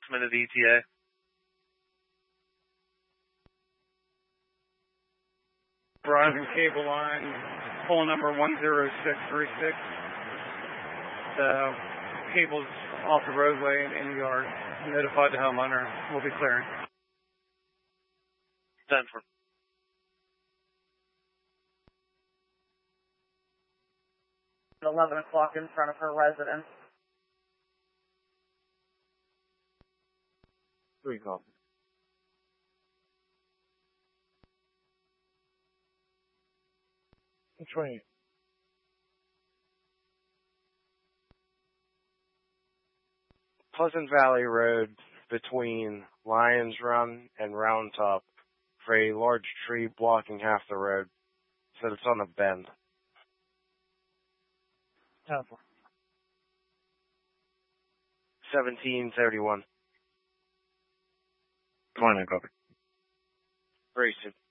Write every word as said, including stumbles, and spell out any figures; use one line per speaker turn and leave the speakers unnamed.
Minute E T A.
Verizon cable line, pole number one zero six three six. The cable's off the roadway in the yard. Notified the homeowner. We'll be clearing.
ten four.
eleven o'clock in front of her residence.
Three call. Which way? Pleasant Valley Road between Lions Run and Round Top for a large tree blocking half the road. So it's on a bend. seventeen thirty-one.
twenty, copy.
Very soon.